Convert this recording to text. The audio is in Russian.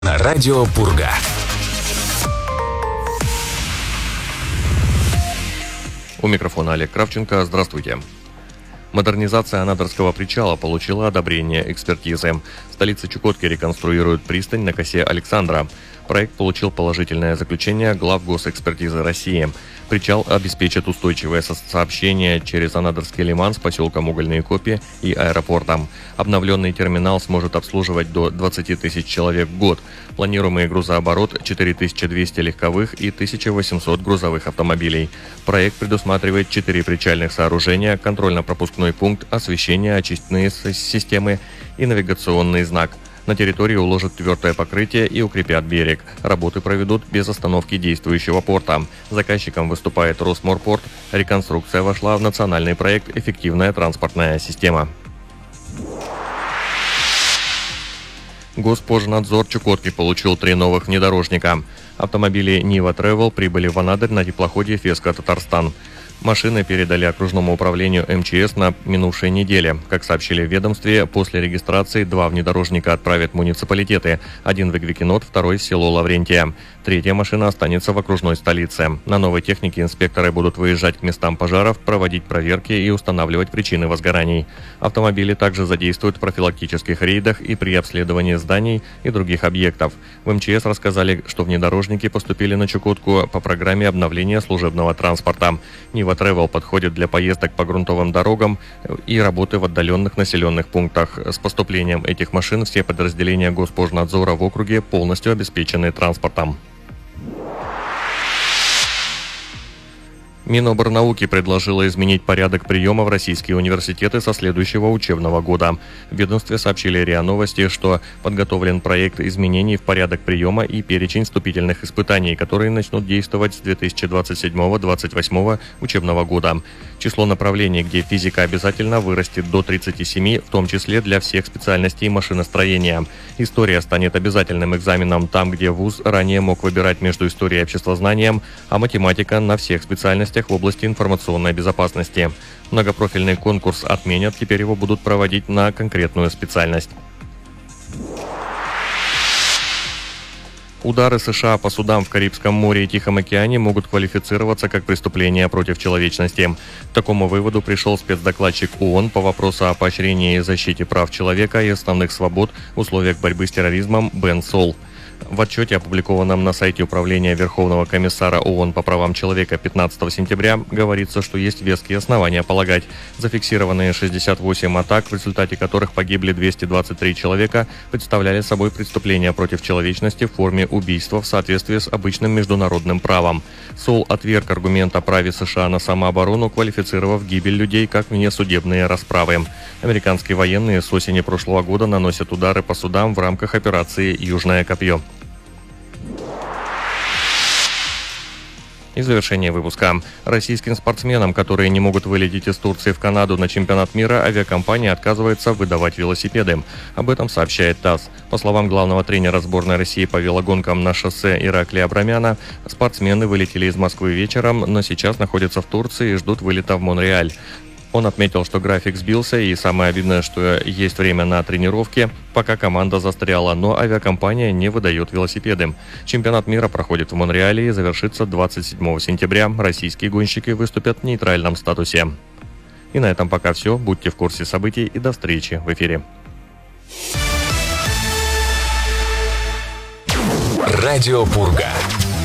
На радио Пурга. У микрофона Олег Кравченко. Здравствуйте. Модернизация Анадырского причала получила одобрение экспертизы. В столице Чукотки реконструируют пристань на косе Александра. Проект получил положительное заключение главгосэкспертизы России. Причал обеспечит устойчивое сообщение через Анадырский лиман с поселком Угольные Копи и аэропортом. Обновленный терминал сможет обслуживать до 20 тысяч человек в год. Планируемый грузооборот – 4200 легковых и 1800 грузовых автомобилей. Проект предусматривает 4 причальных сооружения, контрольно-пропускной пункт, освещение, очистные системы и навигационный знак. На территории уложат твердое покрытие и укрепят берег. Работы проведут без остановки действующего порта. Заказчиком выступает Росморпорт. Реконструкция вошла в национальный проект «Эффективная транспортная система». Госпожнадзор Чукотки получил 3 новых внедорожника. Автомобили Нива Travel прибыли в Анадырь на теплоходе Феска Татарстан. Машины передали окружному управлению МЧС на минувшей неделе. Как сообщили в ведомстве, после регистрации 2 внедорожника отправят муниципалитеты. Один в Игвикинот, второй в село Лаврентия. 3-я машина останется в окружной столице. На новой технике инспекторы будут выезжать к местам пожаров, проводить проверки и устанавливать причины возгораний. Автомобили также задействуют в профилактических рейдах и при обследовании зданий и других объектов. В МЧС рассказали, что внедорожники поступили на Чукотку по программе обновления служебного транспорта. Нива Travel подходит для поездок по грунтовым дорогам и работы в отдаленных населенных пунктах. С поступлением этих машин все подразделения Госпожнадзора в округе полностью обеспечены транспортом. Миноборнауки предложила изменить порядок приема в российские университеты со следующего учебного года. В ведомстве сообщили РИА Новости, что подготовлен проект изменений в порядок приема и перечень вступительных испытаний, которые начнут действовать с 2027-2028 учебного года. Число направлений, где физика обязательно, вырастет до 37, в том числе для всех специальностей машиностроения. История станет обязательным экзаменом там, где вуз ранее мог выбирать между историей и обществознанием, а математика на всех специальностях в области информационной безопасности. Многопрофильный конкурс отменят, теперь его будут проводить на конкретную специальность. Удары США по судам в Карибском море и Тихом океане могут квалифицироваться как преступления против человечности. К такому выводу пришел спецдокладчик ООН по вопросу о поощрении и защите прав человека и основных свобод в условиях борьбы с терроризмом Бен Сол. В отчете, опубликованном на сайте Управления Верховного комиссара ООН по правам человека 15 сентября, говорится, что есть веские основания полагать, зафиксированные 68 атак, в результате которых погибли 223 человека, представляли собой преступления против человечности в форме убийства в соответствии с обычным международным правом. Сол отверг аргумент о праве США на самооборону, квалифицировав гибель людей как внесудебные расправы. Американские военные с осени прошлого года наносят удары по судам в рамках операции «Южное копье». И завершение выпуска. Российским спортсменам, которые не могут вылететь из Турции в Канаду на чемпионат мира, авиакомпания отказывается выдавать велосипеды. Об этом сообщает ТАСС. По словам главного тренера сборной России по велогонкам на шоссе Ираклия Абрамяна, спортсмены вылетели из Москвы вечером, но сейчас находятся в Турции и ждут вылета в Монреаль. Он отметил, что график сбился, и самое обидное, что есть время на тренировки, пока команда застряла, но авиакомпания не выдает велосипеды. Чемпионат мира проходит в Монреале и завершится 27 сентября. Российские гонщики выступят в нейтральном статусе. И на этом пока все. Будьте в курсе событий и до встречи в эфире. Радио Пурга.